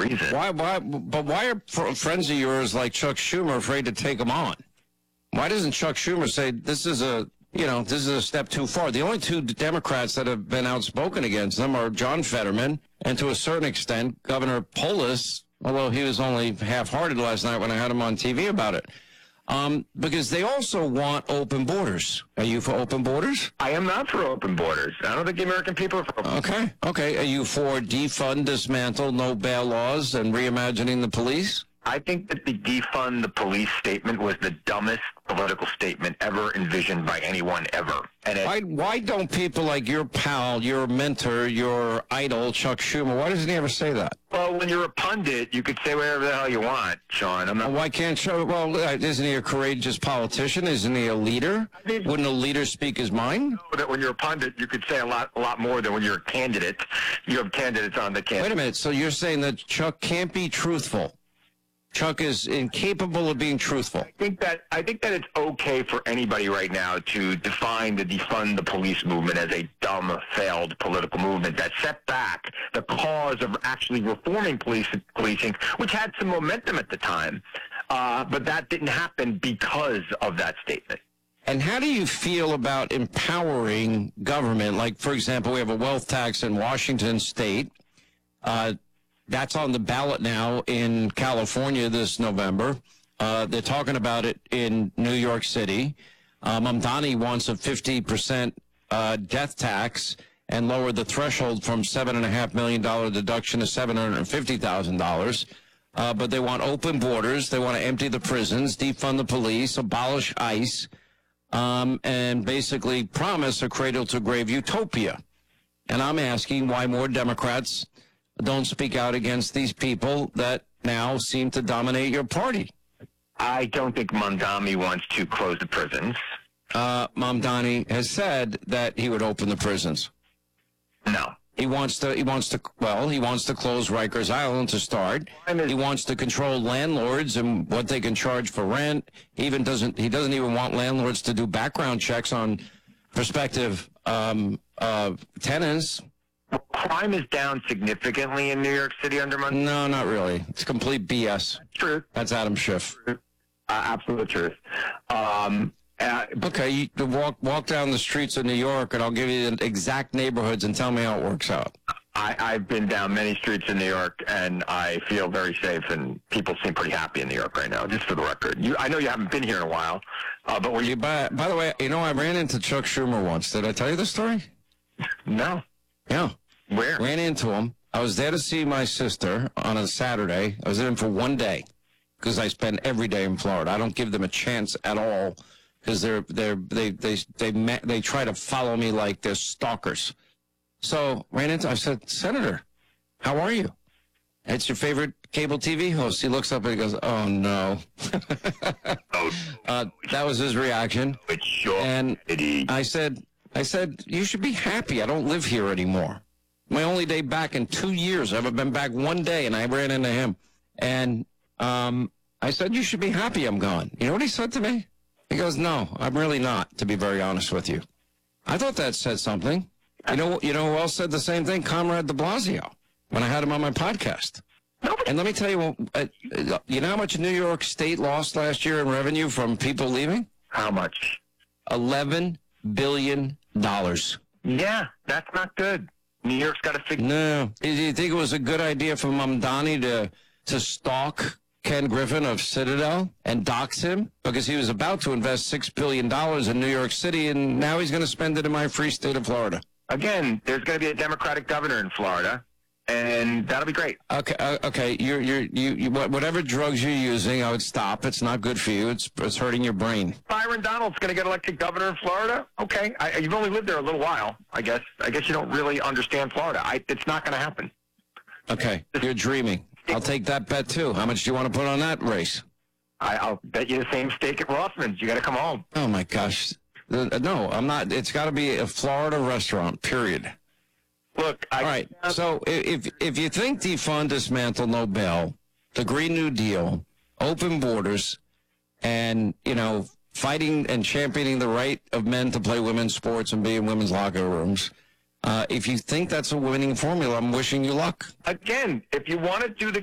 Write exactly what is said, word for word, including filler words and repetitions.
reason. Why? Why? But why are fr- friends of yours like Chuck Schumer afraid to take them on? Why doesn't Chuck Schumer say this is a you know this is a step too far? The only two Democrats that have been outspoken against them are John Fetterman and to a certain extent Governor Polis, although he was only half-hearted last night when I had him on T V about it. Um, because they also want open borders. Are you for open borders? I am not for open borders. I don't think the American people are for open borders. Okay, okay. Are you for defund, dismantle, no bail laws, and reimagining the police? I think that the defund the police statement was the dumbest political statement ever envisioned by anyone ever. And it, Why, why don't people like your pal, your mentor, your idol, Chuck Schumer, why doesn't he ever say that? well, when you're a pundit, you could say whatever the hell you want, Sean. I'm not. Why can't Chuck? Well, uh, isn't he a courageous politician? Isn't he a leader? I mean, Wouldn't a leader speak his mind? that when you're a pundit, you could say a lot, a lot more than when you're a candidate. You have candidates on the Wait candidate. a minute. So you're saying that Chuck can't be truthful? Chuck is incapable of being truthful. I think that I think that it's okay for anybody right now to define the defund the police movement as a dumb, failed political movement that set back the cause of actually reforming police policing, which had some momentum at the time, uh, but that didn't happen because of that statement. And how do you feel about empowering government? Like, for example, we have a wealth tax in Washington State. Uh, That's on the ballot now in California this November. Uh, they're talking about it in New York City. Uh, Mamdani wants a fifty percent uh, death tax and lower the threshold from seven point five million dollars deduction to seven hundred fifty thousand dollars. Uh, but they want open borders. They want to empty the prisons, defund the police, abolish ICE, um, and basically promise a cradle-to-grave utopia. And I'm asking why more Democrats don't speak out against these people that now seem to dominate your party. I don't think Mamdani wants to close the prisons. Uh, Mamdani has said that he would open the prisons. No. He wants to, he wants to, well, he wants to close Rikers Island to start. He wants to control landlords and what they can charge for rent. He even doesn't, he doesn't even want landlords to do background checks on prospective um, uh, tenants. Crime is down significantly in New York City under Mamdani. No, not really. It's complete B S. Truth. That's Adam Schiff. Uh, absolute truth. Um, uh, Okay, you walk walk down the streets of New York, and I'll give you the exact neighborhoods and tell me how it works out. I, I've been down many streets in New York, and I feel very safe, and people seem pretty happy in New York right now, just for the record. You, I know you haven't been here in a while, uh, but were you... By, by the way, you know, I ran into Chuck Schumer once. Did I tell you the story? No. Yeah. Where? Ran into him. I was there to see my sister on a Saturday. I was in for one day because I spend every day in Florida. I don't give them a chance at all because they're they're they they they they, they try to follow me like they're stalkers. So ran into. I said, Senator, how are you? It's your favorite cable T V host. He looks up and he goes, "Oh no." Oh, uh, that was his reaction. it's sure. And It I said, I said, you should be happy. I don't live here anymore. My only day back in two years. I've been back one day, and I ran into him. And um, I said, you should be happy I'm gone. You know what he said to me? He goes, no, I'm really not, to be very honest with you. I thought that said something. You know, you know who else said the same thing? Comrade de Blasio, when I had him on my podcast. And let me tell you, uh, you know how much New York State lost last year in revenue from people leaving? How much? eleven billion dollars. Yeah, that's not good. New York's got to figure... No. Do you think it was a good idea for Mamdani to to stalk Ken Griffin of Citadel and dox him? Because he was about to invest six billion dollars in New York City, and now he's going to spend it in my free state of Florida. Again, there's going to be a Democratic governor in Florida, and that'll be great. Okay, uh, okay. You're, you're, you, you, whatever drugs you're using, I would stop. It's not good for you. It's, it's hurting your brain. Byron Donald's going to get elected governor in Florida? Okay. I, you've only lived there a little while, I guess. I guess you don't really understand Florida. I, it's not going to happen. Okay, you're dreaming. I'll take that bet, too. How much do you want to put on that race? I, I'll bet you the same stake at Rothman's. You got to come home. Oh, my gosh. Uh, No, I'm not. It's got to be a Florida restaurant, period. Look, I... All right. So if if you think defund, dismantle, no bail, the Green New Deal, open borders, and, you know, fighting and championing the right of men to play women's sports and be in women's locker rooms, uh, if you think that's a winning formula, I'm wishing you luck. Again, if you want to do the